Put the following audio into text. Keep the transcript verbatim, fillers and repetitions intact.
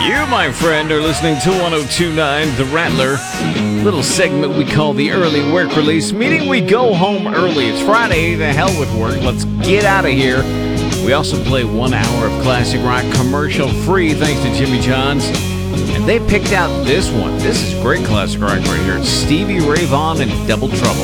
You, my friend, are listening to one oh two point nine The Rattler. Little segment we call the early work release, meaning we go home early. It's Friday, the hell with work. Let's get out of here. We also play one hour of classic rock commercial free thanks to Jimmy John's. And they picked out this one. This is great classic rock right here. It's Stevie Ray Vaughan and Double Trouble.